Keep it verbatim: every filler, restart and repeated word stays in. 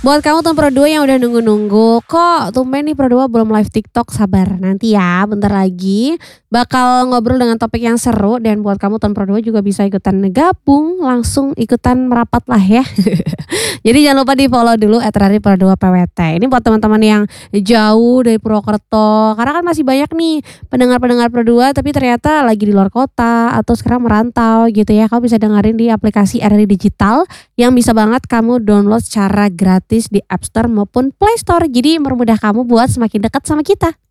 Buat kamu tahun Pro dua yang udah nunggu-nunggu, kok tumben nih Pro dua belum live TikTok, sabar nanti ya bentar lagi bakal ngobrol dengan topik yang seru dan buat kamu tahun Pro dua juga bisa ikutan ngegabung, langsung ikutan merapat lah ya. Jadi jangan lupa di-follow dulu et rari pro dua p w t. Ini buat teman-teman yang jauh dari Purwokerto, karena kan masih banyak nih pendengar-pendengar Pro dua tapi ternyata lagi di luar kota atau sekarang merantau gitu ya. Kamu bisa dengerin di aplikasi R R I Digital yang bisa banget kamu download secara gratis di App Store maupun Play Store. Jadi mempermudah kamu buat semakin dekat sama kita.